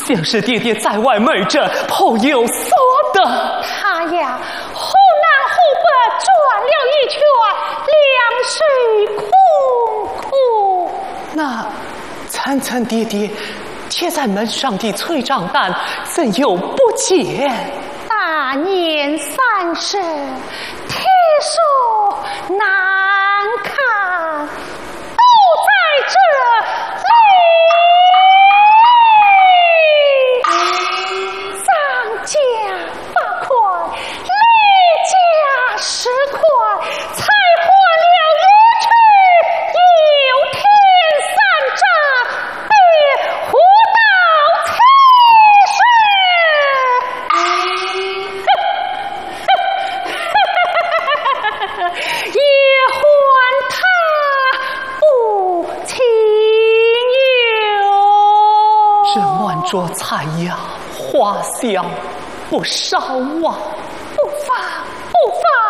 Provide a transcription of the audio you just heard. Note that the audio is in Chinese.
像是爹爹在外昧着，颇有所得。 他呀，忽南忽北转了一圈，两水空空。 那参参爹爹贴在门上的催账单，怎有不解？ 大年30，天数难看，都在这里。上价8块，例价10块，才花了一去，又添3账，别胡到七十。也还他不情有。 这满桌菜肴，花香不少啊！ 不妨，不妨。